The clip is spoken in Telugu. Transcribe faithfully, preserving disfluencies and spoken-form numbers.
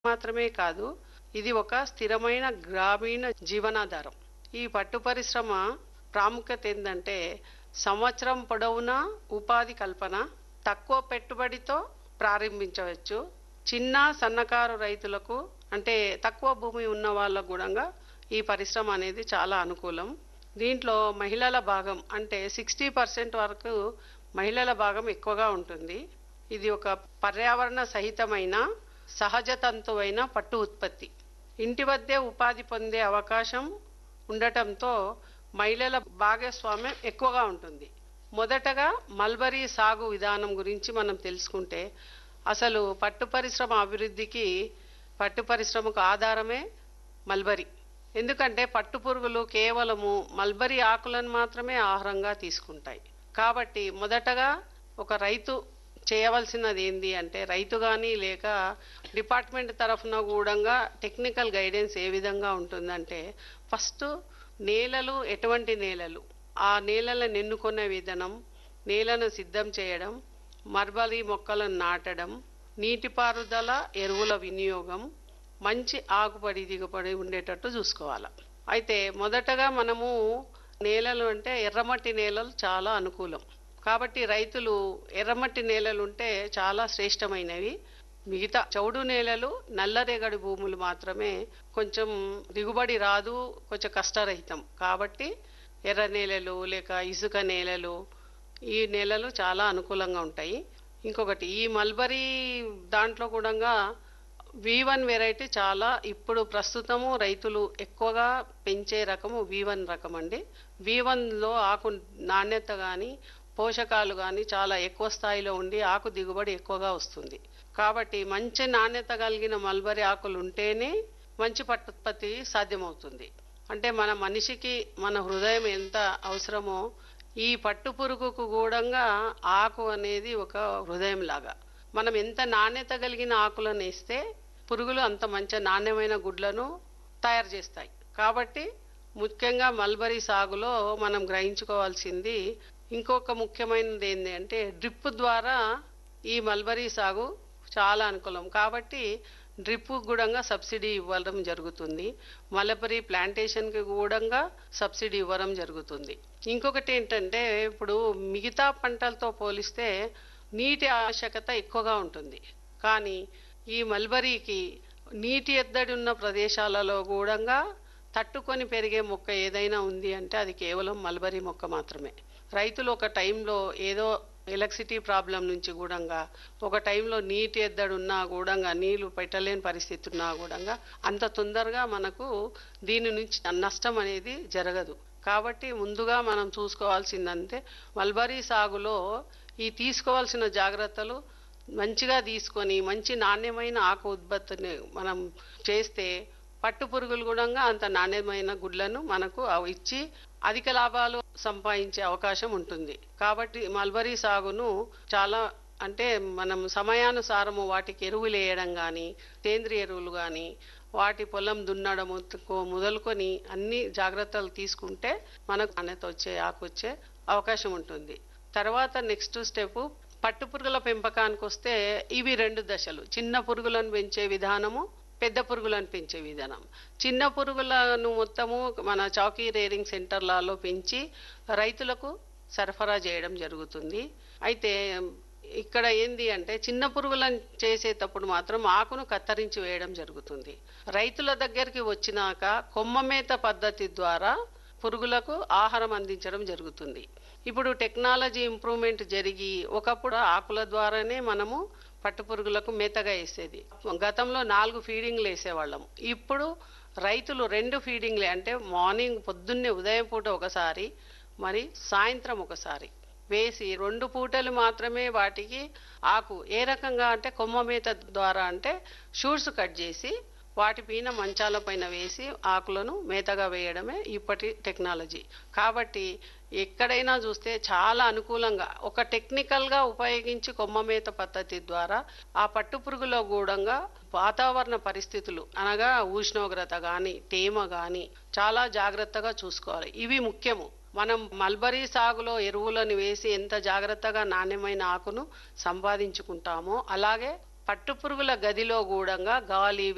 మాత్రమే కాదు, ఇది ఒక స్థిరమైన గ్రామీణ జీవనాధారం. ఈ పట్టు పరిశ్రమ ప్రాముఖ్యత ఏందంటే సంవత్సరం పొడవునా ఉపాధి కల్పన, తక్కువ పెట్టుబడితో ప్రారంభించవచ్చు. చిన్న సన్నకారు రైతులకు అంటే తక్కువ భూమి ఉన్న వాళ్ళకు కూడా ఈ పరిశ్రమ అనేది చాలా అనుకూలం. దీంట్లో మహిళల భాగం అంటే సిక్స్టీ పర్సెంట్ వరకు మహిళల భాగం ఎక్కువగా ఉంటుంది. ఇది ఒక పర్యావరణ సహితమైన సహజ తంతువైన పట్టు ఉత్పత్తి. ఇంటి వద్దే ఉపాధి పొందే అవకాశం ఉండటంతో మహిళల భాగస్వామ్యం ఎక్కువగా ఉంటుంది. మొదటగా మల్బరీ సాగు విధానం గురించి మనం తెలుసుకుంటే, అసలు పట్టు పరిశ్రమ అభివృద్ధికి పట్టు పరిశ్రమకు ఆధారమే మల్బరీ. ఎందుకంటే పట్టు పురుగులు కేవలము మల్బరీ ఆకులను మాత్రమే ఆహారంగా తీసుకుంటాయి. కాబట్టి మొదటగా ఒక రైతు చేయవలసినది ఏంది అంటే, రైతు కానీ లేక డిపార్ట్మెంట్ తరఫున కూడా టెక్నికల్ గైడెన్స్ ఏ విధంగా ఉంటుందంటే, ఫస్ట్ నేలలు ఎటువంటి నేలలు, ఆ నేలలను ఎన్నుకునే విధానం, నేలను సిద్ధం చేయడం, మల్బరీ మొక్కలను నాటడం, నీటిపారుదల, ఎరువుల వినియోగం, మంచి ఆకుపడి దిగుబడి ఉండేటట్టు చూసుకోవాలి. అయితే మొదటగా మనము నేలలు అంటే ఎర్రమట్టి నేలలు చాలా అనుకూలం. కాబట్టి రైతులు ఎర్రమట్టి నేలలు ఉంటే చాలా శ్రేష్టమైనవి. మిగతా చౌడు నేలలు, నల్లరేగడి భూములు మాత్రమే కొంచెం దిగుబడి రాదు, కొంచెం కష్టరహితం. కాబట్టి ఎర్ర నేలలు లేక ఇసుక నేలలు, ఈ నేలలు చాలా అనుకూలంగా ఉంటాయి. ఇంకొకటి ఈ మల్బరీ దాంట్లో కూడా వి వన్ వెరైటీ చాలా ఇప్పుడు ప్రస్తుతము రైతులు ఎక్కువగా పెంచే రకము వి వన్ రకం అండి. వి వన్లో ఆకు నాణ్యత కానీ పోషకాలు కానీ చాలా ఎక్కువ స్థాయిలో ఉండి ఆకు దిగుబడి ఎక్కువగా వస్తుంది. కాబట్టి మంచి నాణ్యత కలిగిన మల్బరీ ఆకులు ఉంటేనే మంచి పట్టుత్పత్తి సాధ్యమవుతుంది. అంటే మన మనిషికి మన హృదయం ఎంత అవసరమో ఈ పట్టు పురుగుకు కూడా ఆకు అనేది ఒక హృదయం లాగా. మనం ఎంత నాణ్యత కలిగిన ఆకులను వేస్తే పురుగులు అంత మంచి నాణ్యమైన గుడ్లను తయారు చేస్తాయి. కాబట్టి ముఖ్యంగా మల్బరీ సాగులో మనం గ్రహించుకోవాల్సింది ఇంకొక ముఖ్యమైనది ఏంటి అంటే, డ్రిప్ ద్వారా ఈ మల్బరీ సాగు చాలా అనుకూలం. కాబట్టి డ్రిప్ కూడా సబ్సిడీ ఇవ్వడం జరుగుతుంది. మల్బరీ ప్లాంటేషన్కి కూడా సబ్సిడీ ఇవ్వడం జరుగుతుంది. ఇంకొకటి ఏంటంటే, ఇప్పుడు మిగతా పంటలతో పోలిస్తే నీటి ఆవశ్యకత ఎక్కువగా ఉంటుంది. కానీ ఈ మల్బరీకి నీటి ఎద్దడి ఉన్న ప్రదేశాలలో కూడా తట్టుకొని పెరిగే మొక్క ఏదైనా ఉంది అంటే అది కేవలం మల్బరీ మొక్క మాత్రమే. రైతులు ఒక టైంలో ఏదో ఎలక్ట్రిసిటీ ప్రాబ్లం నుంచి కూడా ఒక టైంలో నీటి ఎద్దడి ఉన్నా కూడా నీళ్లు పెట్టలేని పరిస్థితి ఉన్నా కూడా అంత తొందరగా మనకు దీని నుంచి నష్టం అనేది జరగదు. కాబట్టి ముందుగా మనం చూసుకోవాల్సిందంటే మల్బరీ సాగులో ఈ తీసుకోవాల్సిన జాగ్రత్తలు మంచిగా తీసుకొని మంచి నాణ్యమైన ఆకు ఉత్పత్తిని మనం చేస్తే పట్టు పురుగులు కూడా అంత నాణ్యమైన గుడ్లను మనకు ఇచ్చి అధిక లాభాలు సంపాదించే అవకాశం ఉంటుంది. కాబట్టి మల్బరీ సాగును చాలా అంటే మనం సమయానుసారము వాటికి ఎరువులు వేయడం కానీ, సేంద్రియ ఎరువులు కానీ, వాటి పొలం దున్నడము మొదలుకొని అన్ని జాగ్రత్తలు తీసుకుంటే మనకు నాణ్యత వచ్చే ఆకు వచ్చే అవకాశం ఉంటుంది. తర్వాత నెక్స్ట్ స్టెప్ పట్టు పురుగుల పెంపకానికి వస్తే ఇవి రెండు దశలు. చిన్న పురుగులను పెంచే విధానము, పెద్ద పురుగులను పెంచే విధానం. చిన్న పురుగులను మొత్తము మన చౌకీ రేరింగ్ సెంటర్లలో పెంచి రైతులకు సరఫరా చేయడం జరుగుతుంది. అయితే ఇక్కడ ఏంది అంటే చిన్న పురుగులను చేసేటప్పుడు మాత్రం ఆకును కత్తిరించి వేయడం జరుగుతుంది. రైతుల దగ్గరికి వచ్చినాక కొమ్మ మేత పద్ధతి ద్వారా పురుగులకు ఆహారం అందించడం జరుగుతుంది. ఇప్పుడు టెక్నాలజీ ఇంప్రూవ్మెంట్ జరిగి ఒకప్పుడు ఆకుల ద్వారానే మనము పట్టు పురుగులకు మేతగా వేసేది. గతంలో నాలుగు ఫీడింగ్లు వేసేవాళ్ళం. ఇప్పుడు రైతులు రెండు ఫీడింగ్లే అంటే మార్నింగ్ పొద్దున్నే ఉదయం పూట ఒకసారి మరి సాయంత్రం ఒకసారి వేసి రెండు పూటలు మాత్రమే వాటికి ఆకు ఏ రకంగా అంటే కొమ్మ మేత ద్వారా అంటే షూట్స్ కట్ చేసి వాటి పైన మంచాల పైన వేసి ఆకులను మేతగా వేయడమే ఇప్పటి టెక్నాలజీ. కాబట్టి ఎక్కడైనా చూస్తే చాలా అనుకూలంగా ఒక టెక్నికల్గా ఉపయోగించి కొమ్మ మేత పద్ధతి ద్వారా ఆ పట్టు పురుగులో కూడా వాతావరణ పరిస్థితులు అనగా ఉష్ణోగ్రత కానీ తేమ కానీ చాలా జాగ్రత్తగా చూసుకోవాలి. ఇవి ముఖ్యము. మనం మల్బరీ సాగులో ఎరువులను వేసి ఎంత జాగ్రత్తగా నాణ్యమైన ఆకును సంపాదించుకుంటామో అలాగే పట్టుపురుగుల గదిలో కూడా గాలి